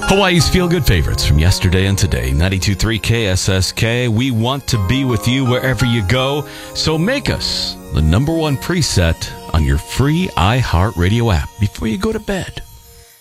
Hawaii's feel-good favorites from yesterday and today. 92.3 KSSK. We want to be with you wherever you go. So make us the number one preset on your free iHeartRadio app before you go to bed.